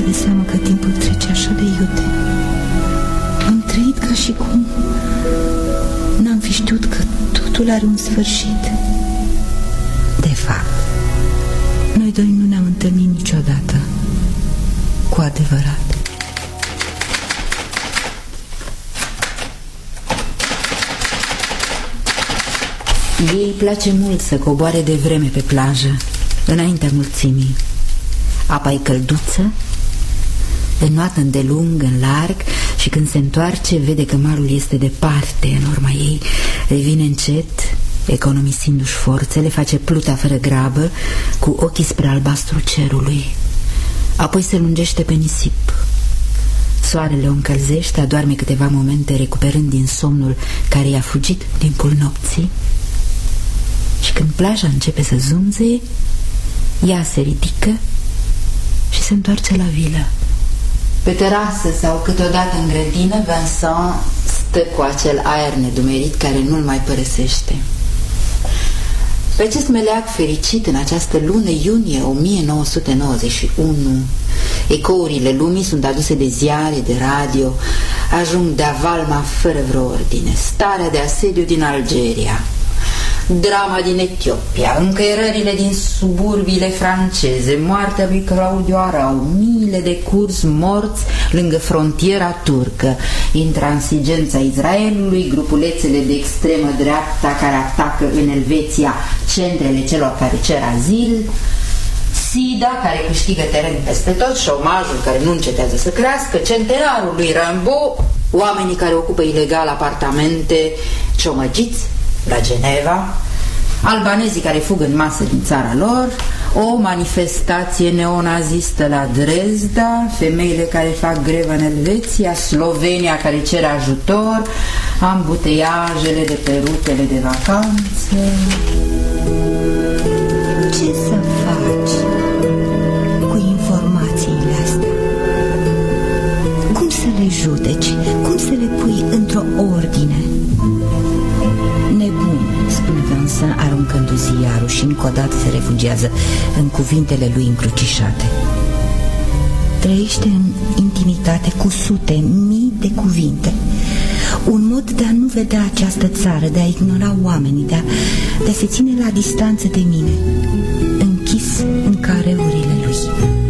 de seamă că timpul trece așa de iute. Am trăit ca și cum n-am fi știut că totul are un sfârșit. De fapt, noi doi nu ne-am întâlnit niciodată cu adevărat. Ei îi place mult să coboare de vreme pe plajă, înaintea mulțimii. Apa e călduță, înnoată îndelung, în larg, și când se întoarce vede că malul este departe. În urma ei revine încet, economisindu-și forțele, face pluta fără grabă, cu ochii spre albastru cerului. Apoi se lungește pe nisip. Soarele o încălzește, adorme câteva momente, recuperând din somnul care i-a fugit în timpul nopții. Și când plaja începe să zumze, ea se ridică și se întoarce la vilă. Pe terasă sau câteodată în grădină, Vincent stă cu acel aer nedumerit care nu-l mai părăsește. Pe acest meleag fericit, în această lună iunie 1991, ecourile lumii sunt aduse de ziare, de radio, ajung de avalma fără vreo ordine, starea de asediu din Algeria, drama din Etiopia, încăierările din suburbiile franceze, moartea lui Claudio Arau, miile de curzi morți lângă frontiera turcă, intransigența Israelului, grupulețele de extremă dreapta care atacă în Elveția centrele celor care cer azil, SIDA care câștigă teren peste tot, șomajul care nu încetează să crească, centenarul lui Rimbaud, oamenii care ocupă ilegal apartamente ciomăgiți la Geneva, albanezii care fug în masă din țara lor, o manifestație neonazistă la Dresda, femeile care fac grevă în Elveția, Slovenia care cere ajutor, ambuteiajele de pe rutele de vacanță. Ce să faci cu informațiile astea? Cum să le judeci? Cum să le pui într-o ordine? Nebun, spune Vincent, aruncându-i ziarul, și încă o dată se refugiază în cuvintele lui încrucișate. Trăiește în intimitate cu sute, mii de cuvinte. Un mod de a nu vedea această țară, de a ignora oamenii, de a se ține la distanță de mine, închis în careurile lui.